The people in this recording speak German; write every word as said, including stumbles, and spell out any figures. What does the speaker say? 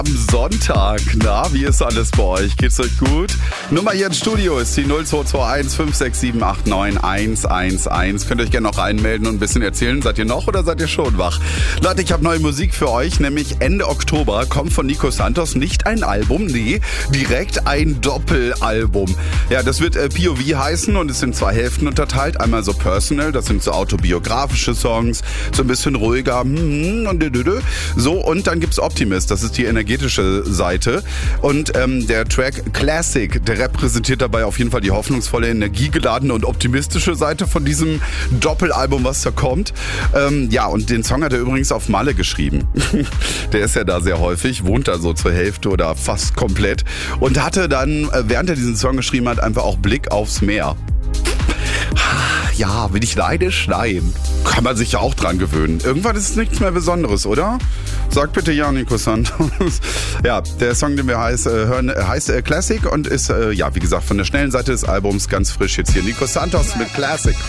Am Sonntag, na, wie ist alles bei euch? Geht's euch gut? Nummer hier im Studio ist die null zwei zwei eins fünf sechs sieben acht neun eins eins eins. Könnt ihr euch gerne noch reinmelden und ein bisschen erzählen. Seid ihr noch oder seid ihr schon wach? Leute, ich habe neue Musik für euch, nämlich Ende Oktober kommt von Nico Santos nicht ein Album, nee, direkt ein Doppelalbum. Ja, das wird äh, P O V heißen und ist in zwei Hälften unterteilt. Einmal so Personal, das sind so autobiografische Songs, so ein bisschen ruhiger. So, und dann gibt's Optimist, das ist die energetische Seite. Und ähm, der Track Classic, der repräsentiert dabei auf jeden Fall die hoffnungsvolle, energiegeladene und optimistische Seite von diesem Doppelalbum, was da kommt. Ähm, ja, und den Song hat er übrigens auf Malle geschrieben. Der ist ja da sehr häufig, wohnt da so zur Hälfte oder fast komplett. Und hatte dann, während er diesen Song geschrieben hat, einfach auch Blick aufs Meer. Ja, bin ich neidisch? Nein. Kann man sich ja auch dran gewöhnen. Irgendwann ist es nichts mehr Besonderes, oder? Sag bitte ja, Nico Santos. Ja, der Song, den wir heiß, äh, hören, heißt äh, Classic und ist, äh, ja, wie gesagt, von der schnellen Seite des Albums ganz frisch jetzt hier. Nico Santos mit Classic.